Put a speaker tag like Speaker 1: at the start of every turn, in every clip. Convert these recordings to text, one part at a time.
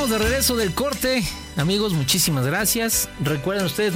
Speaker 1: estamos de regreso del corte. Amigos, muchísimas gracias. Recuerden ustedes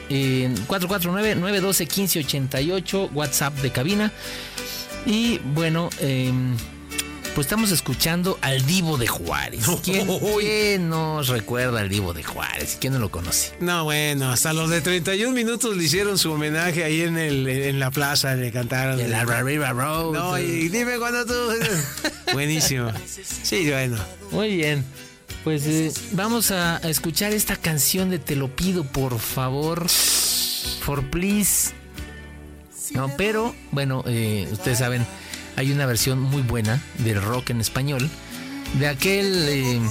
Speaker 1: 449-912-1588, WhatsApp de cabina. Y bueno, pues estamos escuchando al Divo de Juárez. ¿Quién nos recuerda al Divo de Juárez? ¿Quién no lo conoce?
Speaker 2: No, bueno, hasta los de 31 minutos le hicieron su homenaje ahí en la plaza, le cantaron.
Speaker 1: En la River Road.
Speaker 2: No, y dime cuándo tú. Buenísimo. Sí, bueno.
Speaker 1: Muy bien. Pues vamos a escuchar esta canción de Te lo pido, por favor. For please. No, pero, bueno, ustedes saben, hay una versión muy buena del rock en español. De aquel...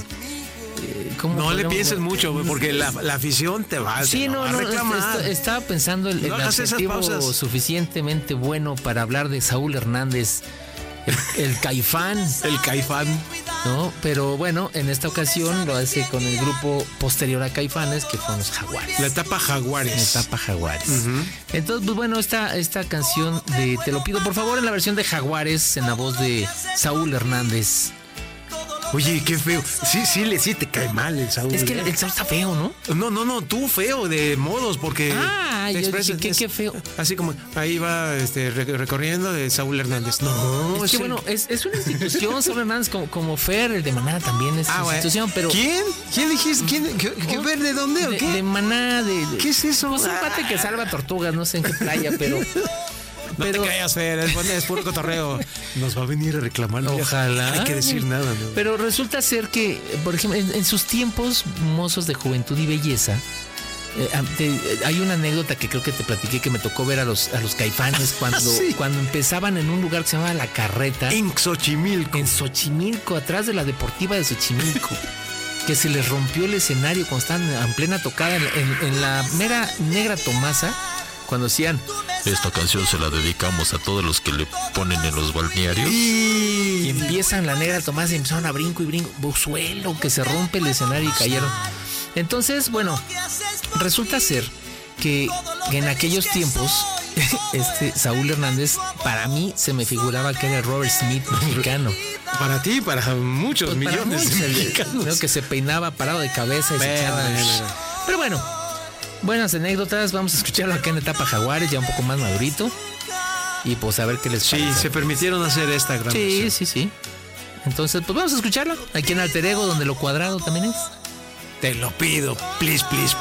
Speaker 2: no le pienses mucho, porque la afición te va a reclamar.
Speaker 1: Estaba pensando el adjetivo suficientemente bueno para hablar de Saúl Hernández, el Caifán.
Speaker 2: El Caifán.
Speaker 1: No, pero bueno, en esta ocasión lo hace con el grupo posterior a Caifanes, que fueron los Jaguares.
Speaker 2: La etapa Jaguares.
Speaker 1: Uh-huh. Entonces, pues bueno, esta canción de Te lo pido, por favor, en la versión de Jaguares, en la voz de Saúl Hernández.
Speaker 2: Oye, qué feo. Sí te cae mal el Saúl.
Speaker 1: Es que el Saúl está feo, ¿no?
Speaker 2: No, tú feo de modos, porque...
Speaker 1: yo dije, qué feo.
Speaker 2: Así como, ahí va recorriendo de Saúl Hernández. No,
Speaker 1: es que bueno, es una institución, Saúl Hernández, como Fer, el de Maná también es una institución, pero...
Speaker 2: ¿Quién dijiste? ¿Qué Fer de dónde o qué?
Speaker 1: De Maná,
Speaker 2: ¿Qué es eso?
Speaker 1: Pues un pate que salva tortugas, no sé en qué playa, pero...
Speaker 2: No te callas, Fer, es puro cotorreo. Nos va a venir a reclamar.
Speaker 1: Ojalá.
Speaker 2: No hay que decir nada, ¿no?
Speaker 1: Pero resulta ser que, por ejemplo, en sus tiempos mozos de juventud y belleza, hay una anécdota que creo que te platiqué, que me tocó ver a los Caifanes cuando empezaban en un lugar que se llamaba La Carreta.
Speaker 2: En Xochimilco.
Speaker 1: En Xochimilco, atrás de la Deportiva de Xochimilco. Que se les rompió el escenario cuando estaban en plena tocada en la mera Negra Tomasa. Cuando decían,
Speaker 3: esta canción se la dedicamos a todos los que le ponen en los balnearios.
Speaker 1: Y empiezan la Negra Tomás y empezaron a brinco, suelo, que se rompe el escenario y cayeron. Entonces, bueno, resulta ser que en aquellos tiempos, Saúl Hernández, para mí se me figuraba que era el Robert Smith mexicano.
Speaker 2: Para ti, para muchos
Speaker 1: pues
Speaker 2: millones
Speaker 1: para
Speaker 2: de mexicanos.
Speaker 1: ¿no? Que se peinaba parado de cabeza y se echaba. Pero bueno, buenas anécdotas. Vamos a escucharlo acá en etapa Jaguares, ya un poco más madurito. Y pues a ver qué les parece.
Speaker 2: Sí, se permitieron hacer esta gran
Speaker 1: versión. Sí. Entonces, pues vamos a escucharlo aquí en Alter Ego, donde lo cuadrado también es.
Speaker 2: Te lo pido, please, please, please.